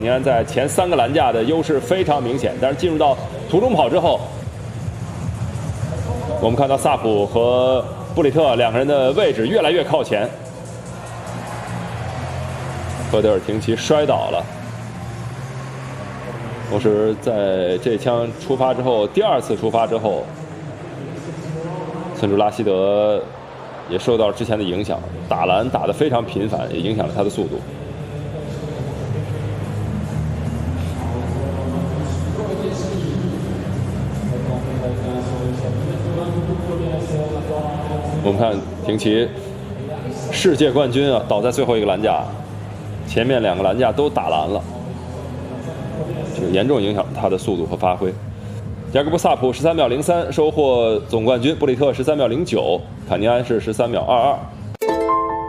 你看，在前3个栏架的优势非常明显，但是进入到途中跑之后，我们看到萨普和布里特2个人的位置越来越靠前。赫德尔廷奇摔倒了，同时在这枪出发之后，第2次出发之后，村主拉希德也受到了之前的影响，打篮打得非常频繁，也影响了他的速度。我们看廷奇，世界冠军啊，倒在最后一个栏架，前面2个栏架都打篮了，这个严重影响他的速度和发挥。雅各布·萨普13秒03收获总冠军，布里特13秒09，坎尼安是13秒22。